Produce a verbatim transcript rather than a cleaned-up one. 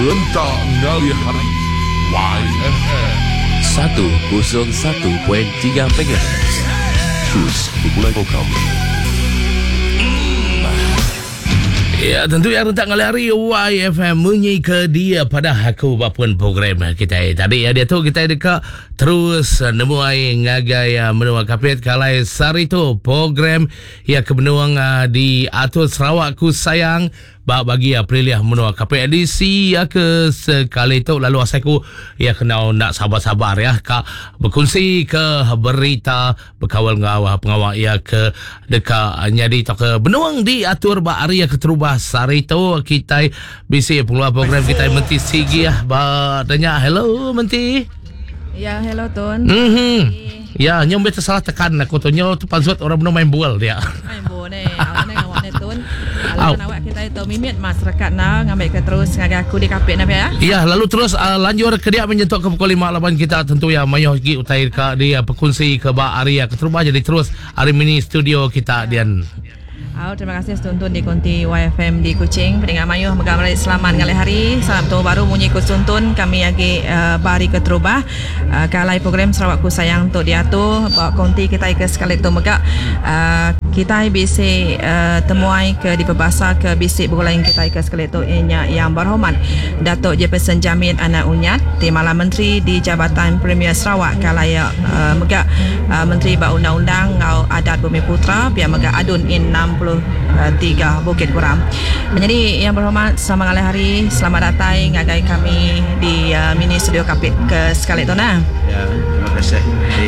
Rentak Ngali Hari Y F M seratus satu perpuluhan tiga MHz. Terus bermula kamu. Ya, tentu yang rentak ngali hari Y F M munyi ke dia pada aku bapun program kita tadi ya dia tu kita dekat terus nemu ai ngagai menua kapit kalai sari tu program ya kebenuang di atur Sarawakku sayang ba bagi Aprilia menua kapit edisi ya ke sekali tu lalu asaku ya kena nak sabar-sabar ya kak berkongsi ke berita berkawal ngawah pengawal ya ke dekat nyadi tu ke benuang di atur ba area keterubah sari tu kita bisi pengeluar program kita menti sigi ya ba tanya hello menti. Ya, hello Tun. Mhm. Ya, nyom beta salah tekan aku tu nyo tu pansut orang belum main bola dia. Main bola ni. Awak ni awak ni Tun. Alasan awak kita itu mimit masyarakat na ngambil ke terus ngagai aku di kapit na ya. Ya, lalu terus uh, lanjut ke dia menyentuh ke pukul lima lapan kita tentu ya mayo gi utai ka dia berkongsi ke ba area ke terubah jadi terus hari mini studio kita dian. Oh, terima kasih Tuntun di Kunti Y F M di Kuching. Pendengar mayuh megam balik selamat ngali hari. Salam tahun baru munyi ku Tuntun. Kami lagi uh, bari ke terubah. Uh, kalai program Sarawakku sayang untuk diatur. Bawa Kunti kita ke sekali tu megak. Uh, kita bisi uh, temuai ke di perbasa ke bisi berulain kita ke sekali tu inya yang berhormat Datuk Jefferson Jamil Anak Unyat Timbalan Menteri di Jabatan Premier Sarawak kalai uh, megak uh, Menteri Bak Undang-Undang Ngau Adat Bumi Putra biar megak adun in enam puluh tiga Bukit Kuram. Menjadi yang berhormat selamat ngali hari, selamat datang ngagai kami di uh, mini studio kapit ke sekali tu nah. Ya, terima kasih.